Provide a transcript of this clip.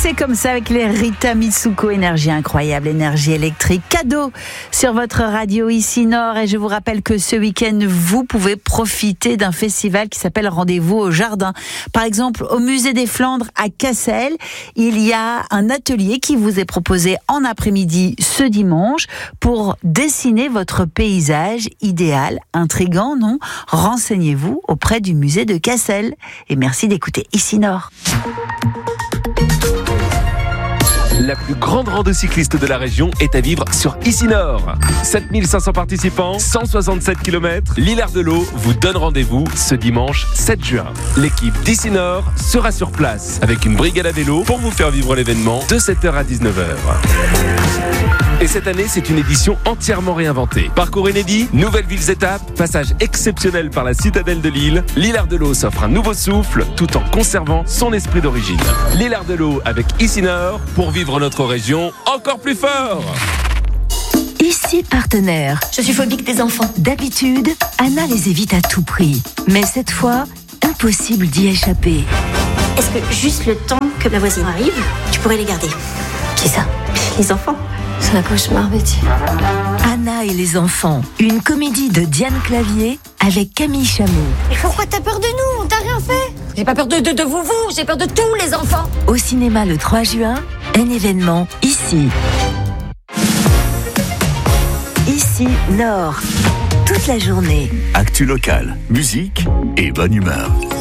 C'est comme ça avec les Rita Mitsuko, énergie incroyable, énergie électrique, cadeau sur votre radio ici Nord. Et je vous rappelle que ce week-end, vous pouvez profiter d'un festival qui s'appelle Rendez-vous au Jardin. Par exemple, au Musée des Flandres à Cassel, il y a un atelier qui vous est proposé en après-midi ce dimanche pour dessiner votre paysage idéal, intriguant, non? Renseignez-vous auprès du musée de Cassel. Et merci d'écouter ici Nord. La plus grande rando cycliste de la région est à vivre sur Ici Nord. 7500 participants, 167 km. L'Hilaire de l'Eau vous donne rendez-vous ce dimanche 7 juin. L'équipe d'Ici Nord sera sur place avec une brigade à vélo pour vous faire vivre l'événement de 7h à 19h. Et cette année, c'est une édition entièrement réinventée. Parcours inédit, nouvelles villes étapes, passage exceptionnel par la citadelle de Lille. L'Hilaire de l'Eau s'offre un nouveau souffle tout en conservant son esprit d'origine. L'Hilaire de l'Eau avec Ici Nord pour vivre notre région encore plus fort. Ici partenaire. Je suis phobique des enfants. D'habitude, Anna les évite à tout prix. Mais cette fois, impossible d'y échapper. Est-ce que juste le temps que ma voisine arrive, tu pourrais les garder? Qui ça? Les enfants. C'est un cauchemar, Betty. Anna et les enfants, une comédie de Diane Clavier avec Camille Chamou. Mais pourquoi t'as peur de nous? On t'a rien fait. J'ai pas peur de vous, j'ai peur de tous les enfants. Au cinéma le 3 juin, un événement ici. Ici Nord, toute la journée. Actu locale, musique et bonne humeur.